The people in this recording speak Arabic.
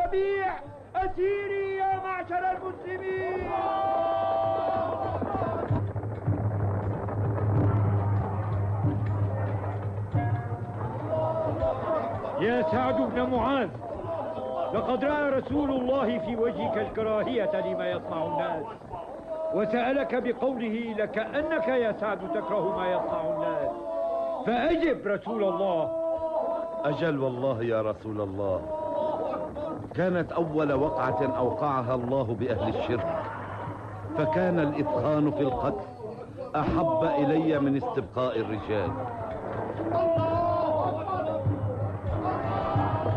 الربيع أسيري يا معشر المسلمين. يا سعد بن معاذ، لقد رأى رسول الله في وجهك الكراهية لما يصنع الناس، وسألك بقوله لكأنك يا سعد تكره ما يصنع الناس، فأجب رسول الله. أجل والله يا رسول الله، كانت أول وقعة أوقعها الله بأهل الشرك، فكان الإثخان في القتل أحب إلي من استبقاء الرجال.